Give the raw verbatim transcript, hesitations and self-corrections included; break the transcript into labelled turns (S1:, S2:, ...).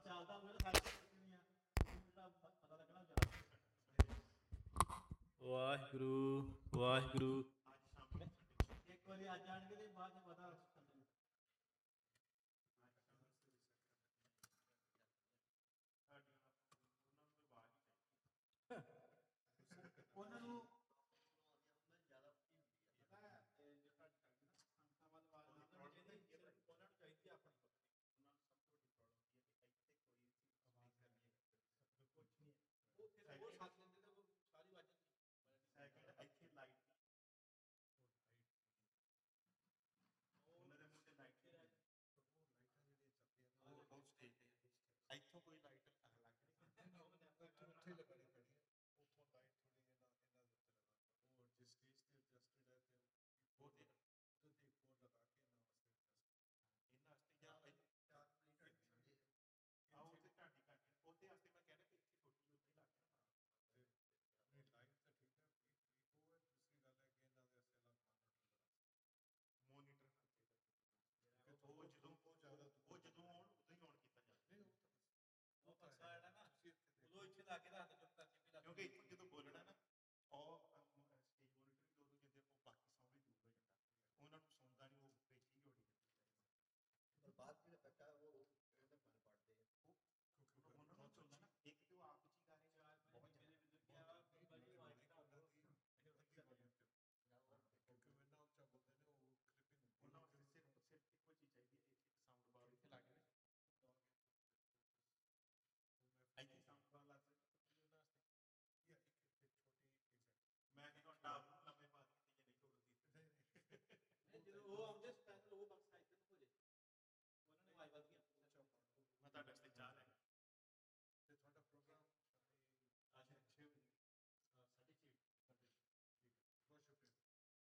S1: ਚੱਲਦਾ ਹੋਵੇ ਨਾ ਸਾਰੀ ਜਿਹੜਾ ਪਤਾ ਲੱਗਣਾ ਵਿਚਾਰਾ।
S2: ਵਾਹਿਗੁਰੂ ਵਾਹਿਗੁਰੂ।
S1: ਇੱਕ ਵਾਰੀ ਅੱਜ ਆਣਗੇ ਤੇ ਬਾਅਦ ਚ ਪਤਾ ਉਹਨਾਂ ਨੂੰ ਇੱਥੋਂ ਕੋਈ ਲਾਈਟ ਉੱਥੇ ਉੱਥੇ ਲਗਾਣੀ ਪੈਣੀ ਹੈ। ਉੱਥੋਂ ਲਾਈਟ ਥੋੜੀ ਇਹਨਾਂ ਇਹਨਾਂ ਦੇ ਉੱਤੇ ਲਗਾ ਉਹ ਜਿਸ ਸਟੇਜ ਤੇ ਐਡਜਸਟਡ ਹੈ ਤੇ ਉਹ ਦੇ ਉਹਦੇ ਤੇ ਇੱਕ ਹੋਰ ਲਗਾ ਕੇ ਇਹਨਾਂ ਵਾਸਤੇ ਐਡਜਸਟ ਇਹਨਾਂ ਵਾਸਤੇ ਜਾਂ ਆਹ ਉੱਥੇ ਘਾਟੀ ਘਾਟੀ ਉਹਦੇ ਵਾਸਤੇ ਮੈਂ ਕਹਿੰਦਾ ਕਿ ਇੱਥੇ ਛੋਟੀ ਜਿਹੀ ਉੱਥੇ ਲਾ ਕੇ ਨਾ ਤੇ ਨਹੀਂ ਲਾਈਟ ਤਾਂ ਠੀਕ ਹੈ ਇੱਕ ਉਹ ਹੈ। ਦੂਸਰੀ ਗੱਲ ਹੈ ਕਿ ਇਹਨਾਂ ਦੇ ਵਾਸਤੇ ਅਲੱਗ ਮੋਨੀਟਰ ਲਗਾ ਮੋਨੀਟਰ ਉਹ ਜਦੋਂ ਬਹੁਤ ਜ਼ਿਆਦਾ ਉਹ ਜਦੋਂ ਆਉਣ ਉਦੋਂ ਹੀ ਆਨ ਕੀਤਾ ਜਾਂਦਾ। ਨਹੀਂ ਉਹ ਤਾਂ ਉਹ ਪੱਖਾ ਜਿਹੜਾ ਨਾ ਉਦੋਂ ਇੱਥੇ ਲਾ ਕੇ ਰੱਖ